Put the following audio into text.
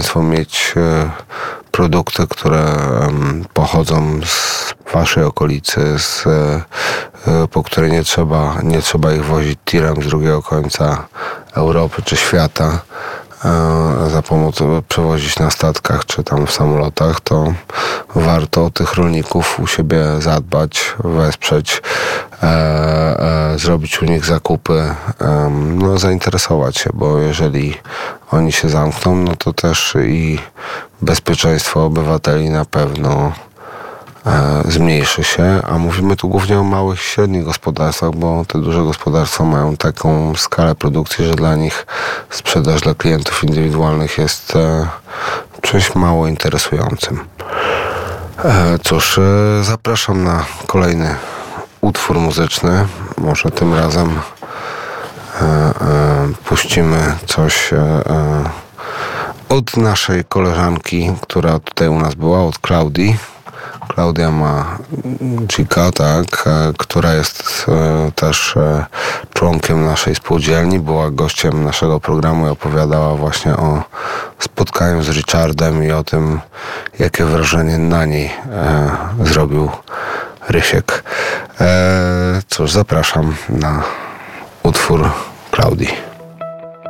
Państwo mieć produkty, które pochodzą z Waszej okolicy, po które nie trzeba ich wozić tirem z drugiego końca Europy czy świata, za pomocą przewozić na statkach czy tam w samolotach, to warto tych rolników u siebie zadbać, wesprzeć, zrobić u nich zakupy, zainteresować się, bo jeżeli oni się zamkną, no to też i bezpieczeństwo obywateli na pewno zmniejszy się, a mówimy tu głównie o małych i średnich gospodarstwach, bo te duże gospodarstwa mają taką skalę produkcji, że dla nich sprzedaż dla klientów indywidualnych jest czymś mało interesującym. Cóż, zapraszam na kolejny utwór muzyczny. Może tym razem puścimy coś od naszej koleżanki, która tutaj u nas była, od Klaudii. Klaudia ma Dzika, tak, która jest też członkiem naszej spółdzielni, była gościem naszego programu i opowiadała właśnie o spotkaniu z Richardem i o tym, jakie wrażenie na niej zrobił Rysiek. Cóż, zapraszam na utwór Klaudii.